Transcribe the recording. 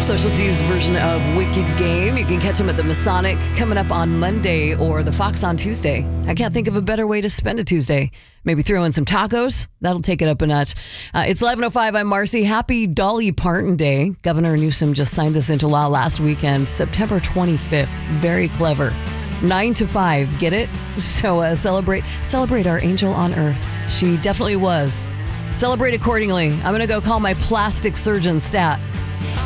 Social D's version of Wicked Game. You can catch him at the Masonic coming up on Monday or the Fox on Tuesday. I can't think of a better way to spend a Tuesday. Maybe throw in some tacos. That'll take it up a notch. It's 11:05. I'm Marcy. Happy Dolly Parton Day. Governor Newsom just signed this into law last weekend, September 25th. Very clever. 9 to 5. Get it? So celebrate our angel on earth. She definitely was. Celebrate accordingly. I'm going to go call my plastic surgeon stat.